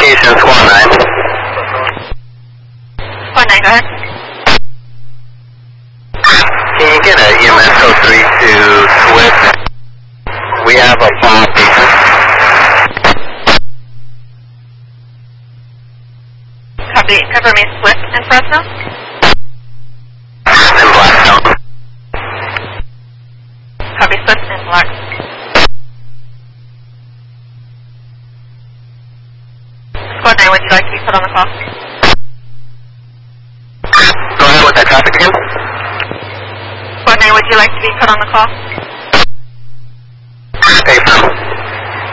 location, Squad 9. Squad 9, go ahead. Can you get an EMS code 3 to Swift? We have a fall patient. Copy. Cover me Swift and Fresno. And Blackstone. Copy Swift and Black. Squad 9, would you like to be put on the call? Go ahead with that traffic again. Squad 9, would you like to be put on the call? Hey, from